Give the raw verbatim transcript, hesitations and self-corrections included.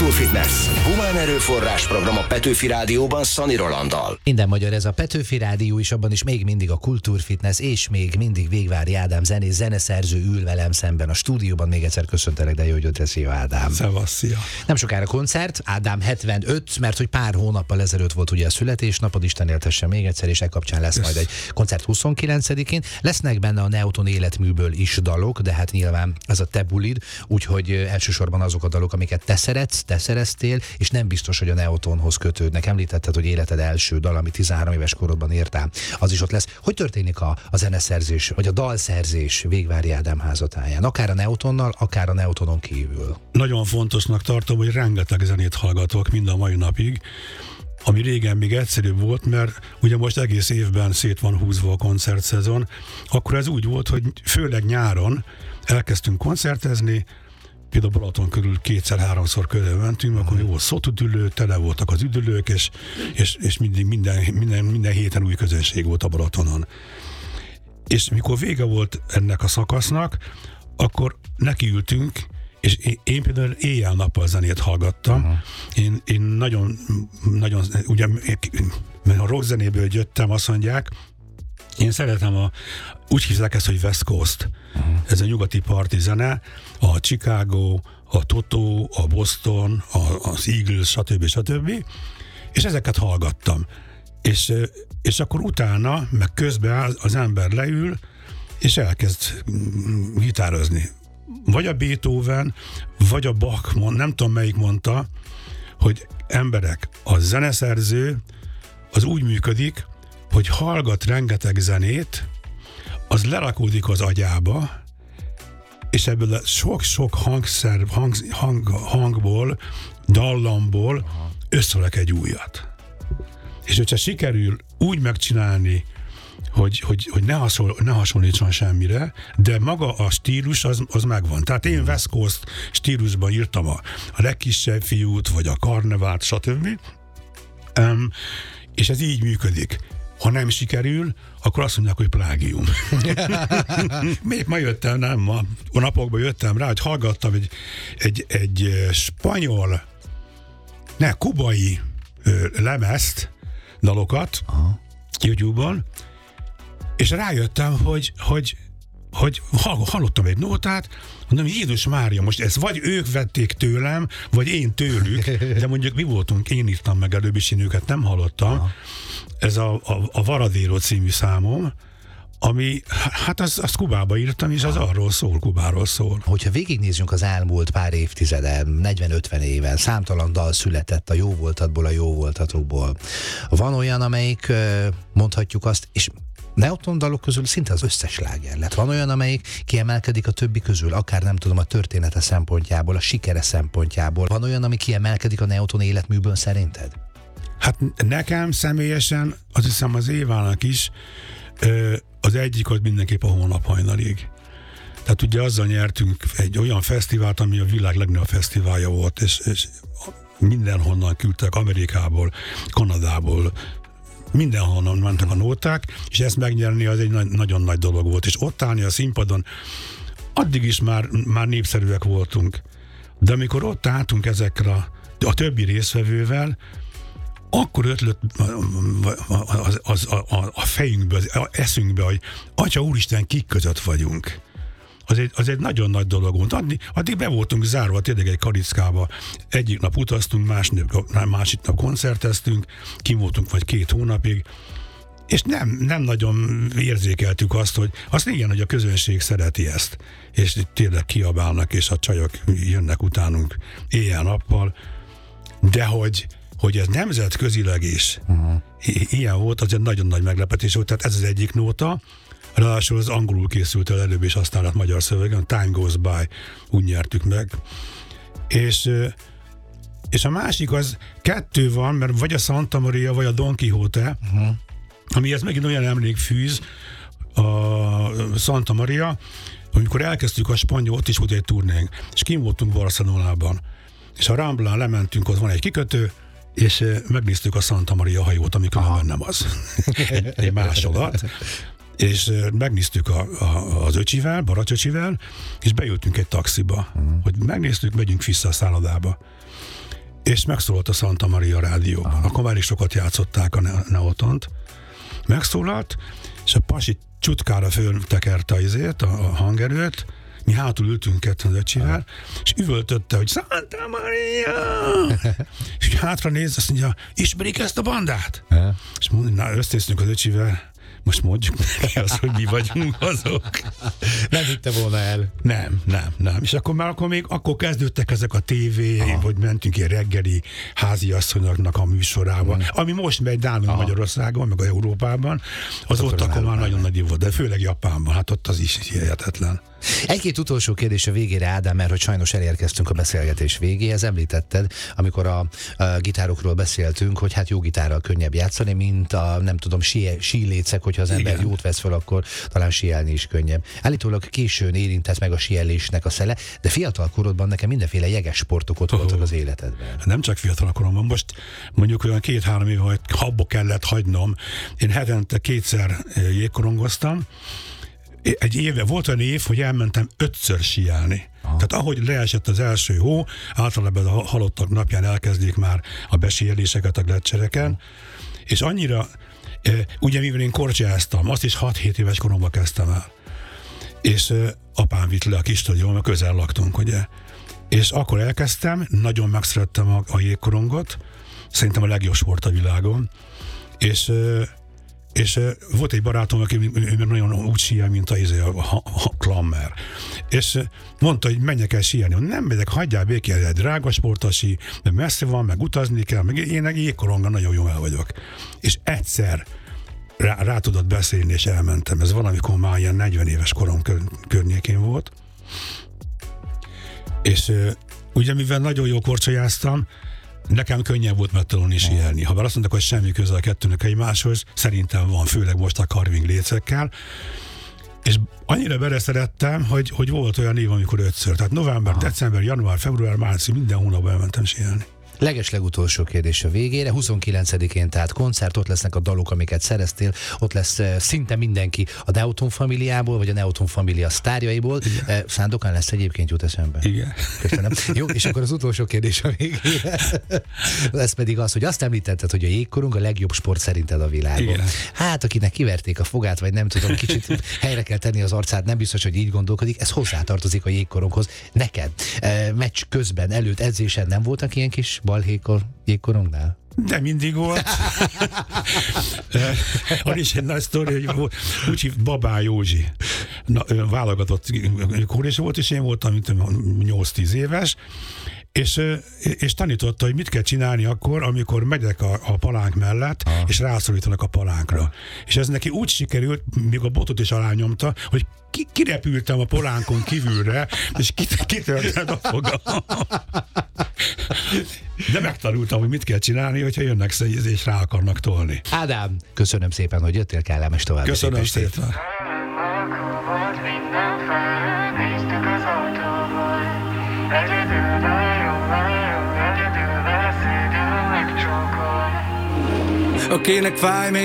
Kultúrfitness. Humán erőforrás program a Petőfi Rádióban Szani Rolanddal. Minden magyar, ez a Petőfi Rádió is, abban is még mindig a Kultúrfitness, és még mindig Végvári Ádám zenész, zeneszerző ül velem szemben a stúdióban. Még egyszer köszöntelek, de jó, hogy jöttél, szia Ádám. Szevasz, szia. Nem sokára koncert, Ádám hetvenöt, mert hogy pár hónappal ezelőtt volt ugye a születésnapod, Isten éltesse még egyszer, és e kapcsán lesz yes. majd egy koncert huszonkilencedikén. Lesznek benne a Neoton életműből is dalok, de hát nyilván ez a te bulid, úgyhogy elsősorban azok a dalok, amiket te szeretsz, te szereztél, és nem biztos, hogy a Neotonhoz kötődnek. Említetted, hogy életed első dal, amit tizenhárom éves korodban írtál, az is ott lesz. Hogy történik a, a zeneszerzés, vagy a dalszerzés Végvári Ádám házatáján? Akár a Neotonnal, akár a Neotonon kívül. Nagyon fontosnak tartom, hogy rengeteg zenét hallgatok mind a mai napig, ami régen még egyszerűbb volt, mert ugye most egész évben szét van húzva a koncertszezon, akkor ez úgy volt, hogy főleg nyáron elkezdtünk koncertezni, például Balaton körül kétszer-háromszor körül mentünk, akkor jó volt szotüdülő, tele voltak az üdülők, és, és, és mindig minden, minden, minden héten új közönség volt a Balatonon. És mikor vége volt ennek a szakasznak, akkor nekiültünk, és én, én például éjjel-nappal zenét hallgattam. Uh-huh. Én, én nagyon, nagyon, ugye, mert a rockzenéből jöttem, azt mondják, én szeretem a, úgy hívják ezt, hogy West Coast. Uh-huh. Ez a nyugati parti zene, a Chicago, a Toto, a Boston, a, az Eagles, stb. stb. És ezeket hallgattam. És, és akkor utána, meg közben az ember leül, és elkezd gitározni. Vagy a Beethoven, vagy a Bach, nem tudom melyik mondta, hogy emberek, a zeneszerző az úgy működik, hogy hallgat rengeteg zenét, az lerakódik az agyába, és ebből a sok-sok hangszer, hang, hang, hangból, dallamból összerak egy újat. És hogyha sikerül úgy megcsinálni, hogy, hogy, hogy ne, hasonl, ne hasonlítson semmire, de maga a stílus az, az megvan. Tehát én West Coast stílusban írtam a, a legkisebb fiút, vagy a karnevált, stb. Um, és ez így működik. Ha nem sikerül, akkor azt mondják, hogy plágium. Még ma jöttem, nem ma, a napokban jöttem rá, hogy hallgattam egy, egy, egy spanyol, ne, kubai ö, lemezt, dalokat, aha, YouTube-on, és rájöttem, hogy, hogy, hogy hallottam egy nótát, mondom, Jézus Mária, most ezt vagy ők vették tőlem, vagy én tőlük, de mondjuk mi voltunk, én írtam meg előbb, és én őket nem hallottam. Aha. Ez a, a, a Varadero című számom, ami, hát azt az Kubába írtam, és az arról szól, Kubáról szól. Hogyha végignézzünk az elmúlt pár évtizeden, negyven-ötven éven, számtalan dal született a jó voltatból, a jó voltatokból. Van olyan, amelyik, mondhatjuk azt, és Neoton dalok közül szinte az összes sláger lett. Van olyan, amelyik kiemelkedik a többi közül, akár nem tudom, a története szempontjából, a sikere szempontjából. Van olyan, ami kiemelkedik a Neoton életműből szerinted? Hát nekem személyesen, azt hiszem az Évának is, az egyik az mindenképp a Holnap hajnalig. Tehát ugye azzal nyertünk egy olyan fesztivált, ami a világ legnagyobb fesztiválja volt, és, és mindenhonnan küldtek, Amerikából, Kanadából, mindenhonnan mentek a nóták, és ezt megnyerni az egy na- nagyon nagy dolog volt. És ott állni a színpadon, addig is már, már népszerűek voltunk. De amikor ott álltunk ezekre a, a többi részvevővel, akkor ötlött az, az, a, a fejünkbe, az eszünkbe, hogy Atya Úristen, kik között vagyunk. Az egy, az egy nagyon nagy dolog volt. Addig, addig be voltunk zárva tényleg egy karickába. Egyik nap utaztunk, másnap, másik nap koncerteztünk, kim voltunk vagy két hónapig, és nem, nem nagyon érzékeltük azt, hogy azt igen, hogy a közönség szereti ezt, és tényleg kiabálnak, és a csajok jönnek utánunk éjjel-nappal, de hogy hogy ez nemzetközileg is uh-huh. I- ilyen volt, az egy nagyon nagy meglepetés volt, tehát ez az egyik nóta, ráadásul az angolul készült el előbb, és aztán lett magyar szövegen, Time Goes By, úgy nyertük meg. És, és a másik az kettő van, mert vagy a Santa Maria, vagy a Don Quixote, uh-huh. amihez megint olyan emlék fűz, a Santa Maria, amikor elkezdtük a spanyol, ott is volt egy turnénk, és kim voltunk Barcelonában, és a Ramblán lementünk, ott van egy kikötő, és megnéztük a Santa Maria hajót, ami különben nem az. egy, egy másolat. És megnéztük a, a, az öcsivel, Baracsöcsivel, és beültünk egy taxiba, uh-huh. hogy megnéztük, megyünk vissza a szállodába. és megszólalt a Santa Maria rádióban. Aha. Akkor már is sokat játszották a Neotont. Megszólalt, és a pasi csutkára föltekerte izét, a, a hangerőt, mi hátul ültünk ketten az öcsivel, és üvöltötte, hogy Santa Maria! És hátra néz, azt mondja, ismerik ezt a bandát? Ja. És mondja, na, összenéztünk az öcsivel, most mondjuk neki azt, hogy mi vagyunk azok. Nem hitte volna el. Nem, nem, nem. És akkor már akkor még akkor kezdődtek ezek a tévé, hogy mentünk ilyen reggeli háziasszonyoknak a műsorába, hmm. ami most megy nálunk Magyarországon, meg a Európában, az ott akkor már nagyon nagy volt, de főleg Japánban, hát ott az is hihetetlen. Egy-két utolsó kérdés a végére, Ádám, mert hogy sajnos elérkeztünk a beszélgetés végéhez. Említetted, amikor a, a gitárokról beszéltünk, hogy hát jó gitárral könnyebb játszani, mint a, nem tudom, sí, sílécek, hogyha az ember Igen. jót vesz fel, akkor talán síelni is könnyebb. Állítólag későn érintett meg a síelésnek a szele, de fiatal korodban nekem mindenféle jeges sportok ott oh. voltak az életedben. Nem csak fiatal koromban, most mondjuk olyan két-három év, hogy abba kellett hagynom. Én hetente kétszer jégkorongoztam. Egy éve, volt olyan év, hogy elmentem ötször síelni. Aha. Tehát ahogy leesett az első hó, általában a halottak napján elkezdik már a besíeléseket a gleccsereken, és annyira, ugye mivel én korcsolyáztam, azt is hat-hét éves koromban kezdtem el. És apám vitt le a kis stadionba, mert közel laktunk, ugye. És akkor elkezdtem, nagyon megszerettem a, a jégkorongot, szerintem a legjobb sport a világon, és és uh, volt egy barátom, aki ő nagyon úgy síel, mint a, a, a, a Klammer. És uh, mondta, hogy menjek el síelni. Nem megyek, hagyjál békén, egy drága sport a sí, meg messze van, meg utazni kell, meg én egy jégkoronga nagyon jól el vagyok. És egyszer rá, rá tudott beszélni, és elmentem. Ez valamikor már ilyen negyven éves korom kör, környékén volt. És uh, ugye mivel nagyon jó korcsolyáztam, nekem könnyebb volt megtanulni síelni. Ha bár azt mondták, hogy semmi köze a kettőnek egymáshoz, szerintem van, főleg most a carving lécekkel. És annyira beleszerettem, hogy, hogy volt olyan év, amikor ötször. Tehát november, Aha. december, január, február, március, minden hónapban elmentem síelni. Legeslegutolsó kérdés a végére. huszonkilencedikén tehát koncert, ott lesznek a dalok, amiket szereztél, ott lesz uh, szinte mindenki a Neoton familiából, vagy a Neoton familia sztárjaiból. Uh, Szándokán lesz egyébként, jut eszembe. Igen. Köszönöm. Jó, és akkor az utolsó kérdés a végére. Ez pedig az, hogy azt említetted, hogy a jégkorong a legjobb sport szerinted a világon. Igen. Hát, akinek kiverték a fogát, vagy nem tudom, kicsit helyre kell tenni az arcát, nem biztos, hogy így gondolkodik, ez hozzátartozik a jégkoronghoz. Neked uh, meccs közben, előtt, edzésen nem voltak ilyen kis balhékor jégkorongnál? De mindig volt. Van is egy nagy sztori, hogy úgy hívt Babá Józsi. Na, válogatott kórés volt, és én voltam, mint nyolc-tíz éves, és, és tanította, hogy mit kell csinálni akkor, amikor megyek a, a palánk mellett, ah. és rászorítanak a palánkra. Ah. És ez neki úgy sikerült, még a botot is alányomta, hogy ki, kirepültem a palánkon kívülre, és kitörtem a fogam. De megtanultam, hogy mit kell csinálni, hogyha jönnek széz és rá akarnak tolni. Ádám, köszönöm szépen, hogy jöttél, kellemes tovább. Köszönöm szépen. Akinek fáj még